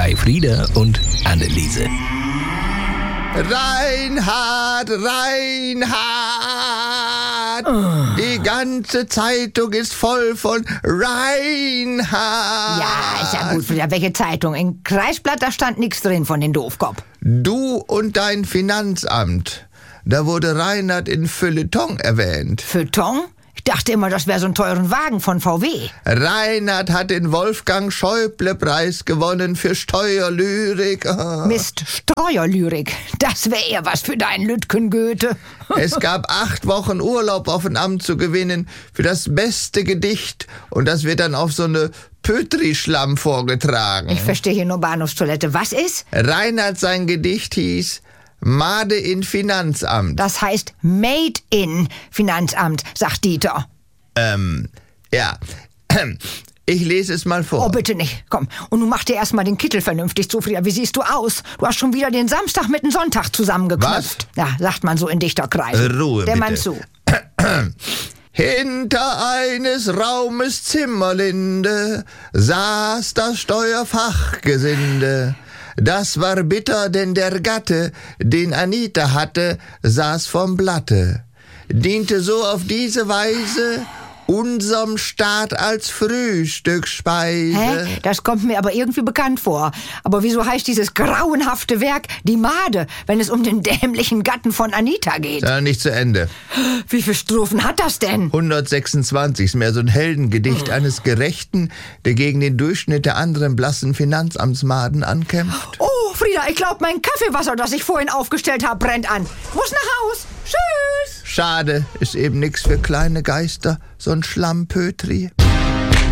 bei Frieda und Anneliese. Reinhard! Die ganze Zeitung ist voll von Reinhard. Ja, ist ja gut. Frieda, welche Zeitung? Im Kreisblatt, da stand nichts drin von den Doofkopf. Du und dein Finanzamt. Da wurde Reinhard in Feuilleton erwähnt. Feuilleton? Ich dachte immer, das wäre so ein teuren Wagen von VW. Reinhard hat den Wolfgang-Schäuble-Preis gewonnen für Steuerlyrik. Mist, Steuerlyrik. Das wäre eher was für deinen Lütgen Goethe. Es gab 8 Wochen Urlaub auf ein Amt zu gewinnen für das beste Gedicht. Und das wird dann auf so eine Pötri-Schlamm vorgetragen. Ich verstehe hier nur Bahnhofstoilette. Was ist? Reinhard, sein Gedicht hieß Made in Finanzamt. Das heißt Made in Finanzamt, sagt Dieter. Ja. Ich lese es mal vor. Oh, bitte nicht. Komm. Und nun mach dir erstmal den Kittel vernünftig zu, Frieda. Wie siehst du aus? Du hast schon wieder den Samstag mit dem Sonntag zusammengeknüpft. Was? Ja, sagt man so in Dichterkreisen. Ruhe, Der bitte. Mann zu. Hinter eines Raumes Zimmerlinde saß das Steuerfachgesinde. Das war bitter, denn der Gatte, den Anita hatte, saß vom Blatte. Diente so auf diese Weise unserem Staat als Frühstücksspeise. Hä? Das kommt mir aber irgendwie bekannt vor. Aber wieso heißt dieses grauenhafte Werk die Made, wenn es um den dämlichen Gatten von Anita geht? Ja, nicht zu Ende. Wie viele Strophen hat das denn? 126 ist mehr so ein Heldengedicht eines Gerechten, der gegen den Durchschnitt der anderen blassen Finanzamtsmaden ankämpft. Oh, Frieda, ich glaube, mein Kaffeewasser, das ich vorhin aufgestellt habe, brennt an. Muss nach Haus. Tschüss. Schade, ist eben nix für kleine Geister, so ein Schlammpötri.